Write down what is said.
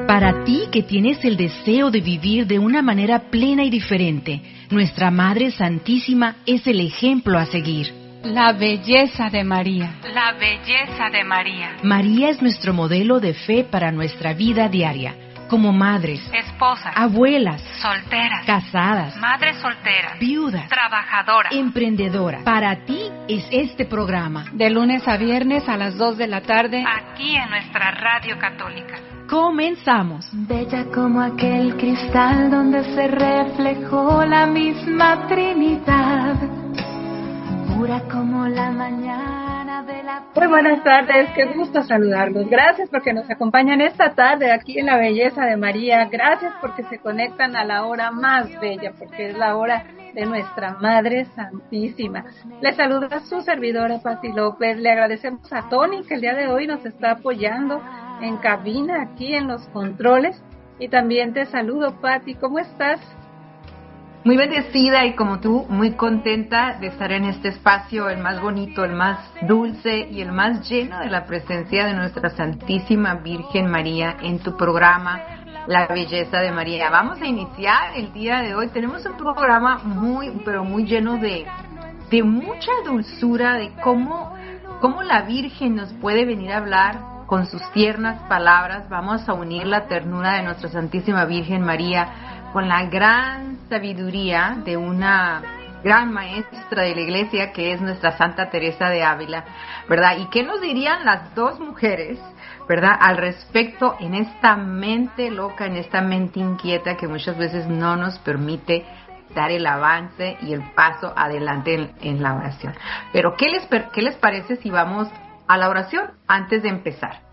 Para ti que tienes el deseo de vivir de una manera plena y diferente, nuestra Madre Santísima es el ejemplo a seguir. La belleza de María. La belleza de María. María es nuestro modelo de fe para nuestra vida diaria, como madres, esposas, abuelas, solteras, casadas, madres solteras, viudas, trabajadoras, emprendedoras. Para ti es este programa. De lunes a viernes a las 2 de la tarde, aquí en nuestra Radio Católica. Comenzamos. Bella como aquel cristal donde se reflejó la misma Trinidad, pura como la mañana de la... Muy buenas tardes, qué gusto saludarlos. Gracias porque nos acompañan esta tarde aquí en la belleza de María. Gracias porque se conectan a la hora más bella, porque es la hora de nuestra Madre Santísima. Les saluda su servidora Pati López. Le agradecemos a Tony que el día de hoy nos está apoyando en cabina aquí en los controles. Y también te saludo, Pati. ¿Cómo estás? Muy bendecida y como tú, muy contenta de estar en este espacio, el más bonito, el más dulce y el más lleno de la presencia de nuestra Santísima Virgen María en tu programa La Belleza de María. Vamos a iniciar el día de hoy. Tenemos un programa pero muy lleno de mucha dulzura, de cómo la Virgen nos puede venir a hablar con sus tiernas palabras. Vamos a unir la ternura de nuestra Santísima Virgen María con la gran sabiduría de una gran maestra de la Iglesia que es nuestra Santa Teresa de Ávila, ¿verdad? ¿Y qué nos dirían las dos mujeres, verdad, al respecto en esta mente loca, en esta mente inquieta que muchas veces no nos permite dar el avance y el paso adelante en la oración? Pero ¿qué les parece si vamos a la oración antes de empezar?